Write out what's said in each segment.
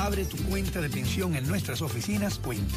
Abre tu cuenta de pensión en nuestras oficinas o en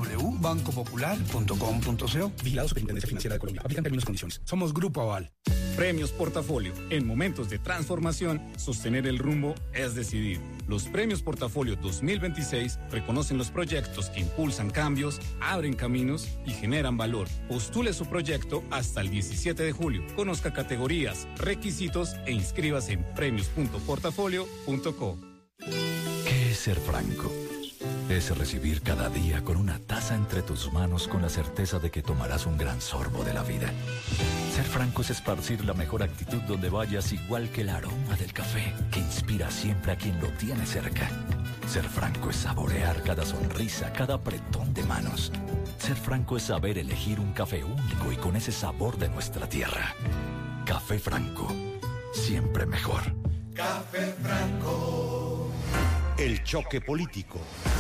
www.bancopopular.com.co. Vigilado Superintendencia Financiera de Colombia. Aplican términos y condiciones. Somos Grupo Aval. Premios Portafolio. En momentos de transformación, sostener el rumbo es decidir. Los Premios Portafolio 2026 reconocen los proyectos que impulsan cambios, abren caminos y generan valor. Postule su proyecto hasta el 17 de julio. Conozca categorías, requisitos e inscríbase en premios.portafolio.co. ¿Qué es ser franco? Es recibir cada día con una taza entre tus manos con la certeza de que tomarás un gran sorbo de la vida. Ser franco es esparcir la mejor actitud donde vayas, igual que el aroma del café que inspira siempre a quien lo tiene cerca. Ser franco es saborear cada sonrisa, cada apretón de manos. Ser franco es saber elegir un café único y con ese sabor de nuestra tierra. Café Franco, siempre mejor. Café Franco. El choque político.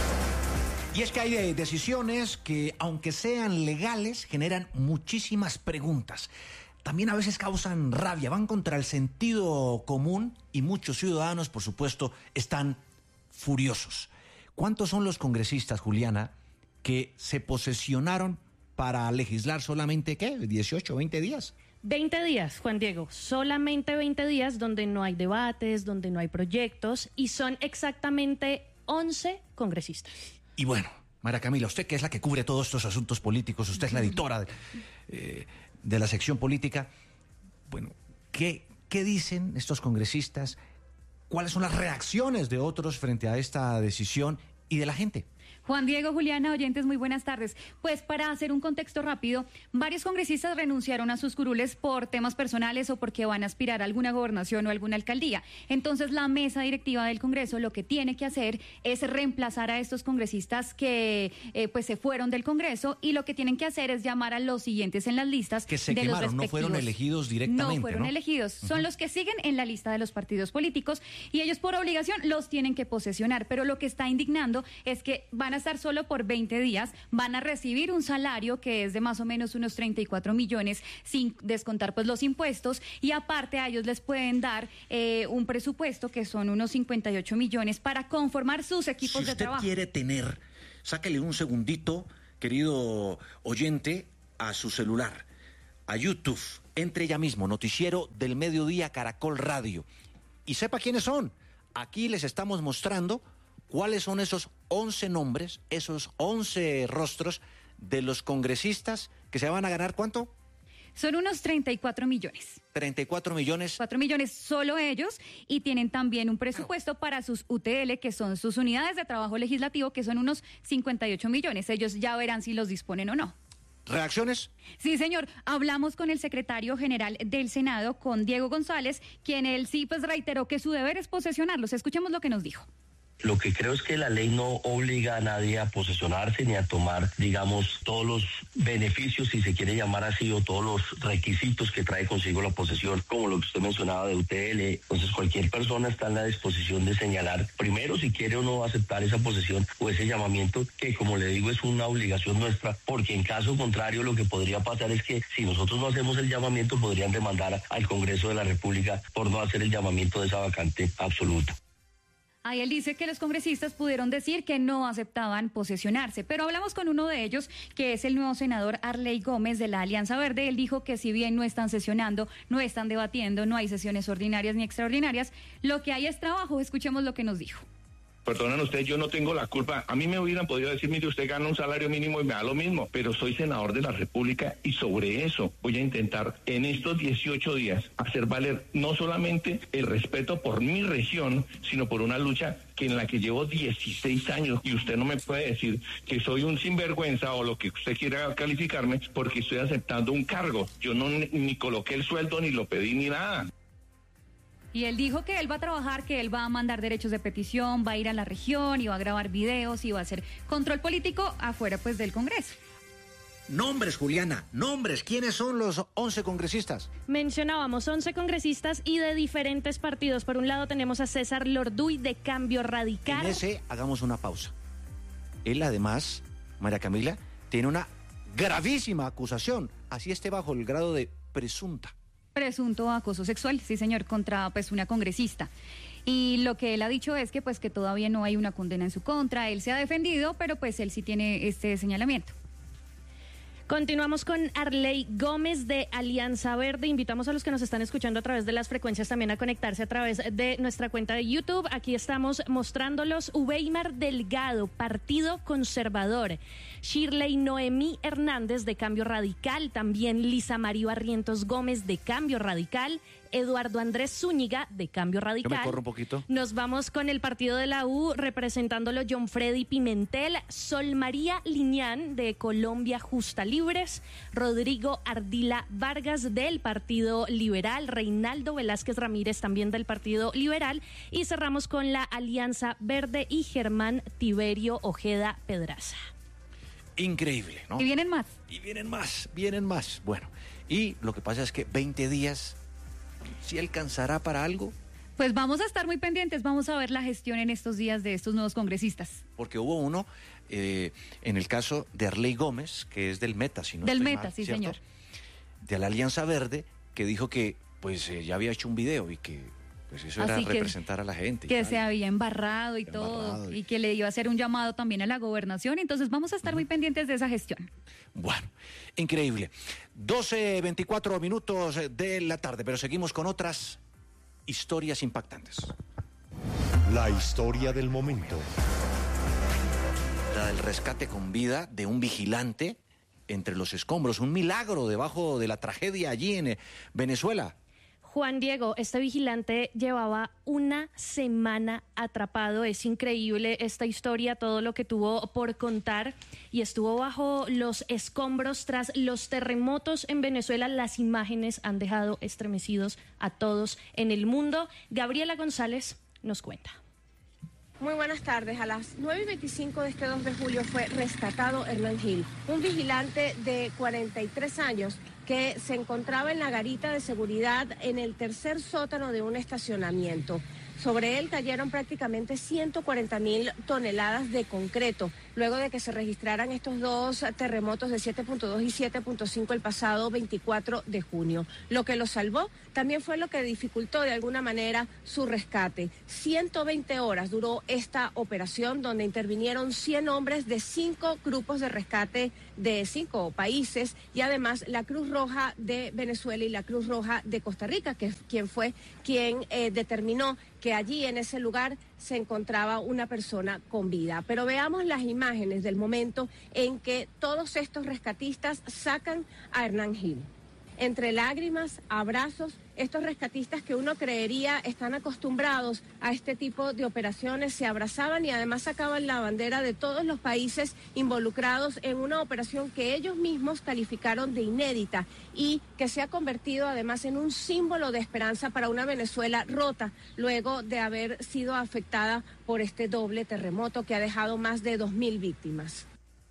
Y es que hay decisiones que, aunque sean legales, generan muchísimas preguntas. También a veces causan rabia, van contra el sentido común y muchos ciudadanos, por supuesto, están furiosos. ¿Cuántos son los congresistas, Juliana, que se posesionaron para legislar solamente, ¿qué? ¿18, 20 días? 20 días, Juan Diego, solamente 20 días donde no hay debates, donde no hay proyectos, y son exactamente 11 congresistas. Y bueno, María Camila, usted que es la que cubre todos estos asuntos políticos, usted es la editora de la sección política, bueno, ¿qué dicen estos congresistas? ¿Cuáles son las reacciones de otros frente a esta decisión y de la gente? Juan Diego, Juliana, oyentes, muy buenas tardes. Pues para hacer un contexto rápido, varios congresistas renunciaron a sus curules por temas personales o porque van a aspirar a alguna gobernación o alguna alcaldía. Entonces la mesa directiva del Congreso lo que tiene que hacer es reemplazar a estos congresistas que pues se fueron del Congreso, y lo que tienen que hacer es llamar a los siguientes en las listas. Que se quemaron, no fueron elegidos directamente. No fueron elegidos, son los que siguen en la lista de los partidos políticos y ellos por obligación los tienen que posesionar. Pero lo que está indignando es que van a estar solo por 20 días, van a recibir un salario que es de más o menos unos 34 millones sin descontar pues los impuestos, y aparte a ellos les pueden dar un presupuesto que son unos 58 millones para conformar sus equipos de trabajo. Si usted quiere tener, sáquele un segundito, querido oyente, a su celular, a YouTube, entre ya mismo, Noticiero del Mediodía Caracol Radio, y sepa quiénes son. Aquí les estamos mostrando cuáles son esos 11 nombres, esos 11 rostros de los congresistas que se van a ganar, ¿cuánto? Son unos 34 millones. 34 millones. 4 millones solo ellos, y tienen también un presupuesto para sus UTL, que son sus unidades de trabajo legislativo, que son unos 58 millones. Ellos ya verán si los disponen o no. ¿Reacciones? Sí, señor. Hablamos con el secretario general del Senado, con Diego González, quien él sí pues reiteró que su deber es posesionarlos. Escuchemos lo que nos dijo. Lo que creo es que la ley no obliga a nadie a posesionarse ni a tomar, digamos, todos los beneficios, si se quiere llamar así, o todos los requisitos que trae consigo la posesión, como lo que usted mencionaba de UTL. Entonces cualquier persona está en la disposición de señalar primero si quiere o no aceptar esa posesión o ese llamamiento, que como le digo es una obligación nuestra, porque en caso contrario lo que podría pasar es que si nosotros no hacemos el llamamiento podrían demandar al Congreso de la República por no hacer el llamamiento de esa vacante absoluta. Ahí él dice que los congresistas pudieron decir que no aceptaban posesionarse, pero hablamos con uno de ellos, que es el nuevo senador Arley Gómez de la Alianza Verde. Él dijo que si bien no están sesionando, no están debatiendo, no hay sesiones ordinarias ni extraordinarias, lo que hay es trabajo. Escuchemos lo que nos dijo. Perdonan ustedes, yo no tengo la culpa. A mí me hubieran podido decir, mire, usted gana un salario mínimo y me da lo mismo, pero soy senador de la República y sobre eso voy a intentar en estos 18 días hacer valer no solamente el respeto por mi región, sino por una lucha que en la que llevo 16 años, y usted no me puede decir que soy un sinvergüenza o lo que usted quiera calificarme porque estoy aceptando un cargo. Yo no ni coloqué el sueldo, ni lo pedí, ni nada. Y él dijo que él va a trabajar, que él va a mandar derechos de petición, va a ir a la región y va a grabar videos y va a hacer control político afuera pues del Congreso. Nombres, Juliana, nombres. ¿Quiénes son los 11 congresistas? Mencionábamos 11 congresistas y de diferentes partidos. Por un lado tenemos a César Lorduy de Cambio Radical. En ese hagamos una pausa. Él además, María Camila, tiene una gravísima acusación, así esté bajo el grado de presunta. Presunto acoso sexual, sí señor, contra pues una congresista. Y lo que él ha dicho es que pues que todavía no hay una condena en su contra. Él se ha defendido, pero pues él sí tiene este señalamiento. Continuamos con Arley Gómez de Alianza Verde. Invitamos a los que nos están escuchando a través de las frecuencias también a conectarse a través de nuestra cuenta de YouTube. Aquí estamos mostrándolos. Uweimar Delgado, Partido Conservador. Shirley Noemí Hernández de Cambio Radical. También Lisa María Barrientos Gómez de Cambio Radical. Eduardo Andrés Zúñiga de Cambio Radical. Yo me corro un poquito. Nos vamos con el partido de la U, representándolo John Freddy Pimentel, Sol María Liñán de Colombia Justa Libres, Rodrigo Ardila Vargas del Partido Liberal, Reinaldo Velázquez Ramírez también del Partido Liberal, y cerramos con la Alianza Verde y Germán Tiberio Ojeda Pedraza. Increíble, ¿no? Y vienen más. Y vienen más. Bueno, y lo que pasa es que 20 días... ¿Sí alcanzará para algo? Pues vamos a estar muy pendientes, vamos a ver la gestión en estos días de estos nuevos congresistas. Porque hubo uno, en el caso de Arley Gómez, que es del Meta, si no del estoy Meta, mal, sí, ¿cierto? señor. De la Alianza Verde, que dijo que pues ya había hecho un video y que pues eso era representar a la gente. Que se había embarrado y todo, y que le iba a hacer un llamado también a la gobernación, entonces vamos a estar muy pendientes de esa gestión. Bueno, increíble. 12:24 minutos de la tarde, pero seguimos con otras historias impactantes. La historia del momento. La del rescate con vida de un vigilante entre los escombros, un milagro debajo de la tragedia allí en Venezuela. Juan Diego, este vigilante llevaba una semana atrapado. Es increíble esta historia, todo lo que tuvo por contar, y estuvo bajo los escombros tras los terremotos en Venezuela. Las imágenes han dejado estremecidos a todos en el mundo. Gabriela González nos cuenta. Muy buenas tardes. A las 9:25 de este 2 de julio fue rescatado Hernán Gil, un vigilante de 43 años que se encontraba en la garita de seguridad en el tercer sótano de un estacionamiento. Sobre él cayeron prácticamente 140.000 toneladas de concreto, luego de que se registraran estos dos terremotos de 7.2 y 7.5 el pasado 24 de junio. Lo que lo salvó también fue lo que dificultó de alguna manera su rescate. 120 horas duró esta operación, donde intervinieron 100 hombres de 5 grupos de rescate de 5 países, y además la Cruz Roja de Venezuela y la Cruz Roja de Costa Rica, que fue quien determinó que allí en ese lugar se encontraba una persona con vida. Pero veamos las imágenes del momento en que todos estos rescatistas sacan a Hernán Gil. Entre lágrimas, abrazos, estos rescatistas que uno creería están acostumbrados a este tipo de operaciones se abrazaban y además sacaban la bandera de todos los países involucrados en una operación que ellos mismos calificaron de inédita y que se ha convertido además en un símbolo de esperanza para una Venezuela rota luego de haber sido afectada por este doble terremoto que ha dejado más de 2.000 víctimas.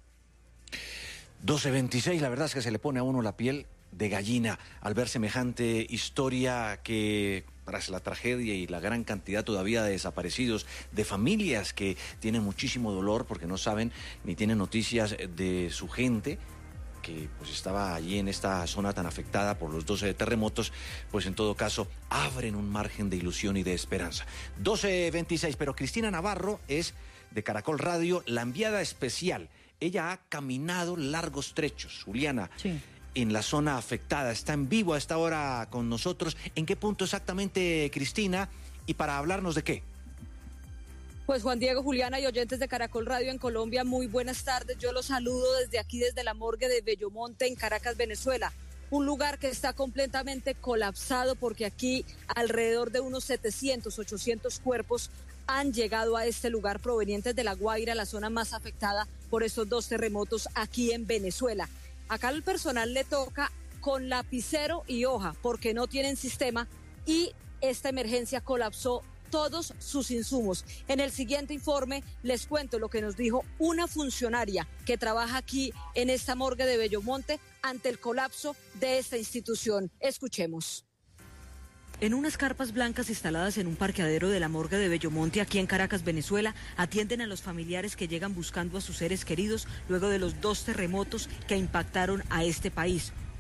12:26, la verdad es que se le pone a uno la piel de gallina al ver semejante historia, que tras la tragedia y la gran cantidad todavía de desaparecidos, de familias que tienen muchísimo dolor porque no saben ni tienen noticias de su gente que pues estaba allí en esta zona tan afectada por los 12 terremotos, pues en todo caso abren un margen de ilusión y de esperanza. 12:26, pero Cristina Navarro es de Caracol Radio, la enviada especial. Ella ha caminado largos trechos, Juliana. Sí. En la zona afectada, está en vivo a esta hora con nosotros. ¿En qué punto exactamente, Cristina? ¿Y para hablarnos de qué? Pues Juan Diego, Juliana y oyentes de Caracol Radio en Colombia, muy buenas tardes. Yo los saludo desde aquí, desde la morgue de Bellomonte en Caracas, Venezuela. Un lugar que está completamente colapsado porque aquí alrededor de unos 700, 800 cuerpos han llegado a este lugar provenientes de La Guaira, la zona más afectada por estos dos terremotos aquí en Venezuela. Acá al personal le toca con lapicero y hoja porque no tienen sistema y esta emergencia colapsó todos sus insumos. En el siguiente informe les cuento lo que nos dijo una funcionaria que trabaja aquí en esta morgue de Bellomonte ante el colapso de esta institución. Escuchemos. En unas carpas blancas instaladas en un parqueadero de la morgue de Bellomonte, aquí en Caracas, Venezuela, atienden a los familiares que llegan buscando a sus seres queridos luego de los dos terremotos que impactaron a este país.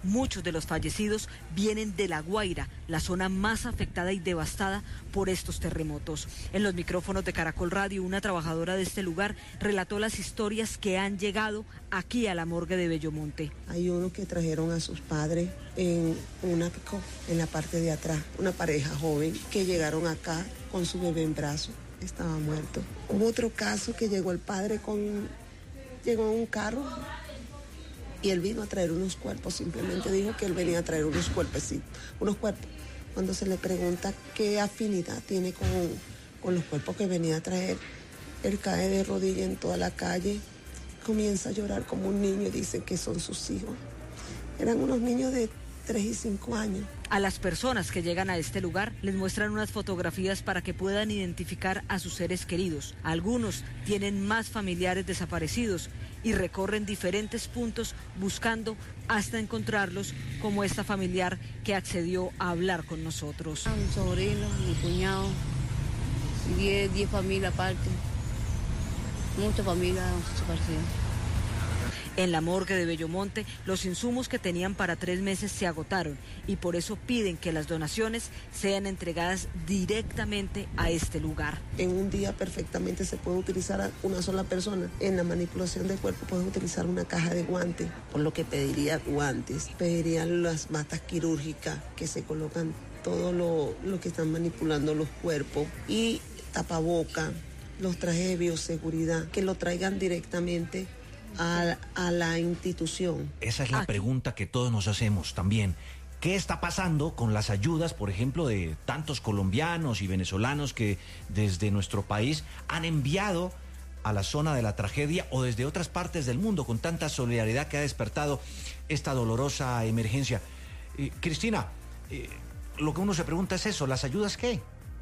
Muchos de los fallecidos vienen de La Guaira, la zona más afectada y devastada por estos terremotos. En los micrófonos de Caracol Radio, una trabajadora de este lugar relató las historias que han llegado aquí a la morgue de Bellomonte. Hay uno que trajeron a sus padres en una pick-up en la parte de atrás, una pareja joven que llegaron acá con su bebé en brazos, estaba muerto. Hubo otro caso que llegó el padre llegó en un carro y él vino a traer unos cuerpos, simplemente dijo que él venía a traer unos cuerpos. Cuando se le pregunta qué afinidad tiene con los cuerpos que venía a traer, él cae de rodillas en toda la calle, comienza a llorar como un niño y dice que son sus hijos. Eran unos niños de 3 y 5 años. A las personas que llegan a este lugar les muestran unas fotografías para que puedan identificar a sus seres queridos. Algunos tienen más familiares desaparecidos y recorren diferentes puntos buscando hasta encontrarlos, como esta familiar que accedió a hablar con nosotros. Mi sobrino, mi cuñado, 10 familias aparte, muchas familias desaparecidas. En la morgue de Bellomonte, los insumos que tenían para 3 meses se agotaron y por eso piden que las donaciones sean entregadas directamente a este lugar. En un día perfectamente se puede utilizar a una sola persona. En la manipulación del cuerpo pueden utilizar una caja de guantes, por lo que pediría guantes, pediría las batas quirúrgicas que se colocan todo lo que están manipulando los cuerpos y tapaboca, los trajes de bioseguridad, que lo traigan directamente a la institución. Esa es la pregunta que todos nos hacemos también. ¿Qué está pasando con las ayudas, por ejemplo, de tantos colombianos y venezolanos que desde nuestro país han enviado a la zona de la tragedia o desde otras partes del mundo con tanta solidaridad que ha despertado esta dolorosa emergencia? Cristina, lo que uno se pregunta es eso, ¿las ayudas qué?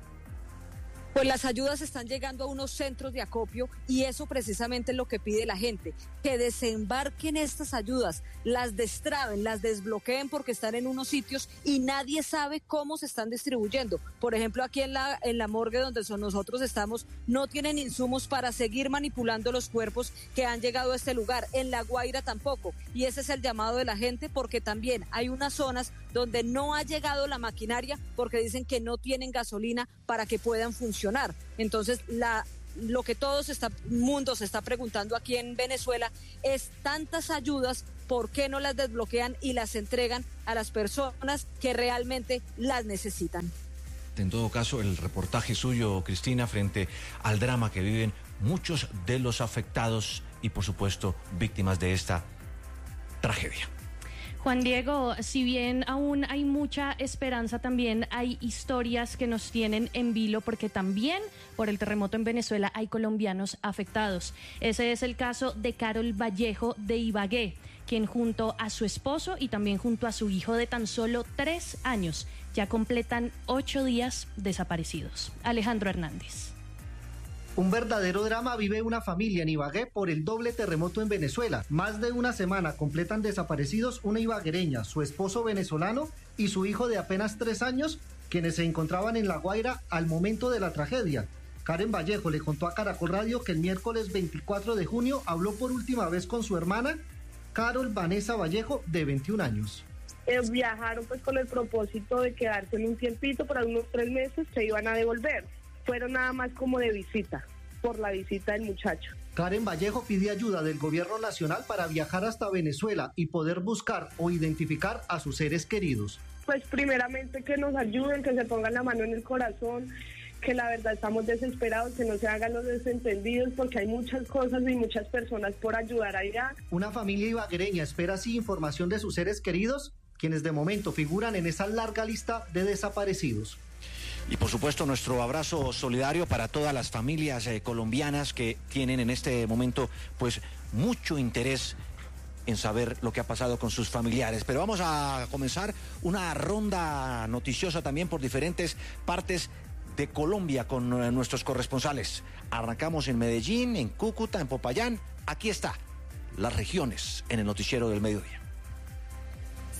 Pues las ayudas están llegando a unos centros de acopio y eso precisamente es lo que pide la gente, que desembarquen estas ayudas, las destraben, las desbloqueen porque están en unos sitios y nadie sabe cómo se están distribuyendo. Por ejemplo, aquí en la morgue donde nosotros estamos, no tienen insumos para seguir manipulando los cuerpos que han llegado a este lugar. En La Guaira tampoco. Y ese es el llamado de la gente porque también hay unas zonas donde no ha llegado la maquinaria porque dicen que no tienen gasolina para que puedan funcionar. Entonces, lo que todo mundo se está preguntando aquí en Venezuela es tantas ayudas, ¿por qué no las desbloquean y las entregan a las personas que realmente las necesitan? En todo caso, el reportaje suyo, Cristina, frente al drama que viven muchos de los afectados y, por supuesto, víctimas de esta tragedia. Juan Diego, si bien aún hay mucha esperanza, también hay historias que nos tienen en vilo porque también por el terremoto en Venezuela hay colombianos afectados. Ese es el caso de Carol Vallejo de Ibagué, quien junto a su esposo y también junto a su hijo de tan solo 3 años ya completan 8 días desaparecidos. Alejandro Hernández. Un verdadero drama vive una familia en Ibagué por el doble terremoto en Venezuela. Más de una semana completan desaparecidos una ibaguereña, su esposo venezolano y su hijo de apenas 3 años, quienes se encontraban en La Guaira al momento de la tragedia. Karen Vallejo le contó a Caracol Radio que el miércoles 24 de junio habló por última vez con su hermana, Carol Vanessa Vallejo, de 21 años. Viajaron pues con el propósito de quedarse en un tiempito, por unos 3 meses se iban a devolver. Fueron nada más como de visita, por la visita del muchacho. Karen Vallejo pide ayuda del gobierno nacional para viajar hasta Venezuela y poder buscar o identificar a sus seres queridos. Pues primeramente que nos ayuden, que se pongan la mano en el corazón, que la verdad estamos desesperados, que no se hagan los desentendidos porque hay muchas cosas y muchas personas por ayudar allá. Una familia ibaguereña espera así información de sus seres queridos, quienes de momento figuran en esa larga lista de desaparecidos. Y por supuesto nuestro abrazo solidario para todas las familias colombianas que tienen en este momento pues mucho interés en saber lo que ha pasado con sus familiares. Pero vamos a comenzar una ronda noticiosa también por diferentes partes de Colombia con nuestros corresponsales. Arrancamos en Medellín, en Cúcuta, en Popayán. Aquí está, las regiones en el noticiero del mediodía.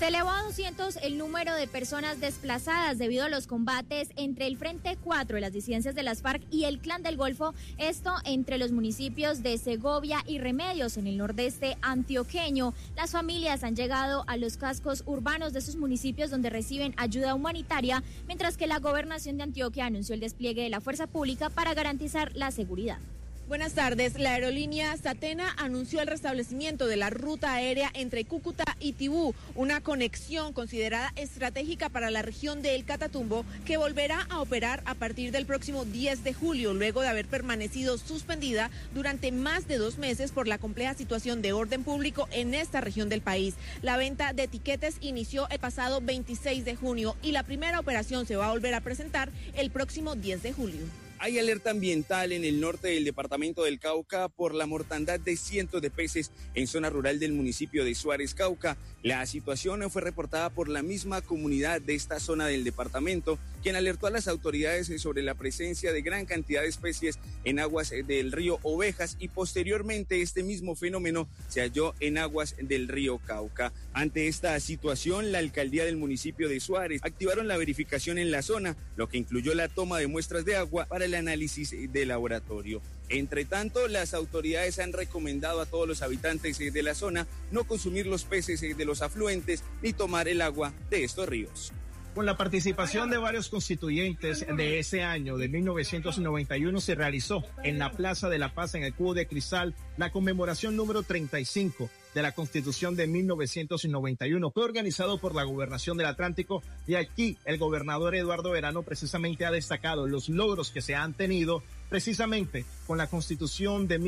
Se elevó a 200 el número de personas desplazadas debido a los combates entre el Frente 4 de las disidencias de las FARC y el Clan del Golfo, esto entre los municipios de Segovia y Remedios en el nordeste antioqueño. Las familias han llegado a los cascos urbanos de esos municipios donde reciben ayuda humanitaria, mientras que la Gobernación de Antioquia anunció el despliegue de la fuerza pública para garantizar la seguridad. Buenas tardes. La aerolínea Satena anunció el restablecimiento de la ruta aérea entre Cúcuta y Tibú, una conexión considerada estratégica para la región de El Catatumbo, que volverá a operar a partir del próximo 10 de julio, luego de haber permanecido suspendida durante más de 2 meses por la compleja situación de orden público en esta región del país. La venta de tiquetes inició el pasado 26 de junio y la primera operación se va a volver a presentar el próximo 10 de julio. Hay alerta ambiental en el norte del departamento del Cauca por la mortandad de cientos de peces en zona rural del municipio de Suárez, Cauca. La situación fue reportada por la misma comunidad de esta zona del departamento, quien alertó a las autoridades sobre la presencia de gran cantidad de especies en aguas del río Ovejas, y posteriormente este mismo fenómeno se halló en aguas del río Cauca. Ante esta situación, la alcaldía del municipio de Suárez activaron la verificación en la zona, lo que incluyó la toma de muestras de agua para el análisis de laboratorio. Entre tanto, las autoridades han recomendado a todos los habitantes de la zona no consumir los peces de los afluentes ni tomar el agua de estos ríos. Con la participación de varios constituyentes de ese año, de 1991, se realizó en la Plaza de la Paz, en el Cubo de Cristal, la conmemoración número 35 de la Constitución de 1991. Fue organizado por la Gobernación del Atlántico, y aquí el gobernador Eduardo Verano precisamente ha destacado los logros que se han tenido precisamente con la Constitución de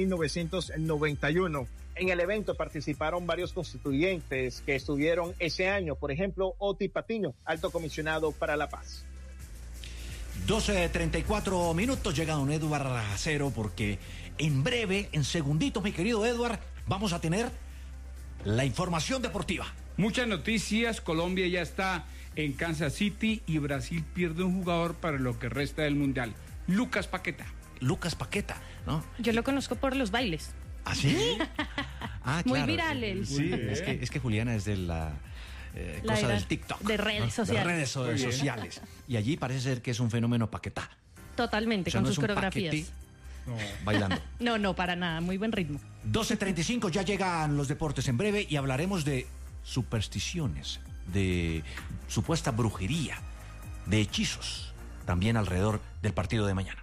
1991. En el evento participaron varios constituyentes que estuvieron ese año, por ejemplo, Oti Patiño, alto comisionado para la paz. 12:34 minutos, llega don Edward Acero, porque en breve, en segunditos, mi querido Edward, vamos a tener la información deportiva. Muchas noticias. Colombia ya está en Kansas City y Brasil pierde un jugador para lo que resta del Mundial. Lucas Paqueta, ¿no? Yo lo conozco por los bailes. ¿Ah, sí? Ah, claro. Muy viral él. Sí, es que Juliana es de la cosa del TikTok. De redes sociales. De redes sociales. Y allí parece ser que es un fenómeno Paquetá. Totalmente, o sea, con sus coreografías. No. Bailando. No, para nada, muy buen ritmo. 12:35, ya llegan los deportes en breve y hablaremos de supersticiones, de supuesta brujería, de hechizos, también alrededor del partido de mañana.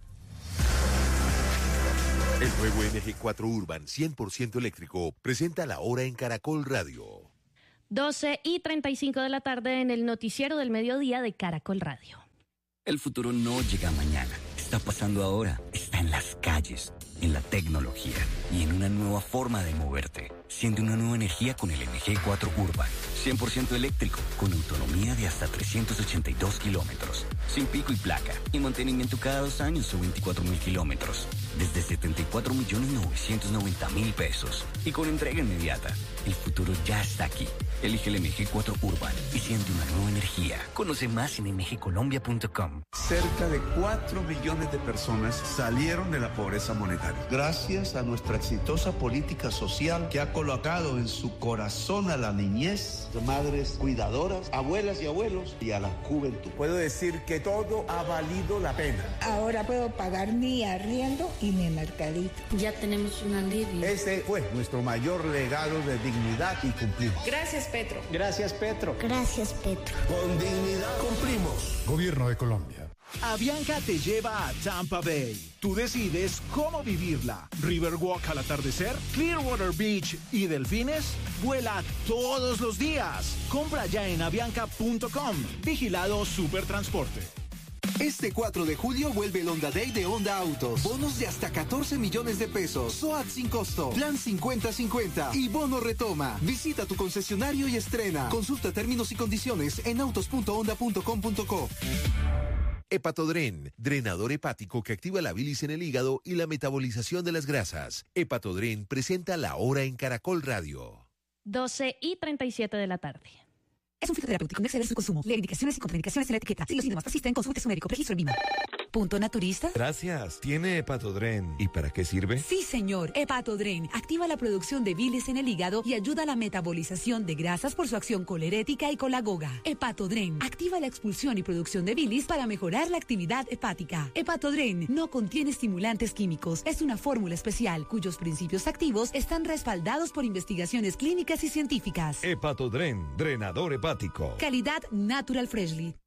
El nuevo MG4 Urban 100% eléctrico presenta la hora en Caracol Radio. 12:35 de la tarde en el noticiero del mediodía de Caracol Radio. El futuro no llega mañana, está pasando ahora, está en las calles, en la tecnología y en una nueva forma de moverte. Siente una nueva energía con el MG4 Urban, 100% eléctrico, con autonomía de hasta 382 kilómetros, sin pico y placa, y mantenimiento cada 2 años o 24.000 kilómetros, desde 74.990.000 pesos, y con entrega inmediata. El futuro ya está aquí. Elige el MG4 Urban y siente una nueva energía. Conoce más en mgcolombia.com. Cerca de 4 millones de personas salieron de la pobreza monetaria. Gracias a nuestra exitosa política social que ha colocado en su corazón a la niñez, madres cuidadoras, abuelas y abuelos, y a la juventud. Puedo decir que todo ha valido la pena. Ahora puedo pagar mi arriendo y mi mercadito. Ya tenemos un alivio. Ese fue nuestro mayor legado de dignidad y cumplimos. Gracias, Petro. Gracias, Petro. Gracias, Petro. Con dignidad cumplimos. Gobierno de Colombia. Avianca te lleva a Tampa Bay. Tú decides cómo vivirla. Riverwalk al atardecer, Clearwater Beach y delfines. Vuela todos los días. Compra ya en avianca.com. Vigilado Supertransporte. Este 4 de julio vuelve el Honda Day de Honda Autos. Bonos de hasta 14 millones de pesos. SOAT sin costo. Plan 50-50. Y bono retoma. Visita tu concesionario y estrena. Consulta términos y condiciones en autos.honda.com.co. Hepatodren, drenador hepático que activa la bilis en el hígado y la metabolización de las grasas. Hepatodren presenta la hora en Caracol Radio. 12:37 de la tarde. Es un fitoterapéutico, no exceder su consumo. Leer indicaciones y contraindicaciones en la etiqueta. Si los síntomas persisten, consulte su médico. Registro en VIMA. Punto Naturista. Gracias. ¿Tiene Hepatodren? ¿Y para qué sirve? Sí, señor. Hepatodren activa la producción de bilis en el hígado y ayuda a la metabolización de grasas por su acción colerética y colagoga. Hepatodren activa la expulsión y producción de bilis para mejorar la actividad hepática. Hepatodren no contiene estimulantes químicos. Es una fórmula especial cuyos principios activos están respaldados por investigaciones clínicas y científicas. Hepatodren, drenador hepático. Calidad Natural Freshly.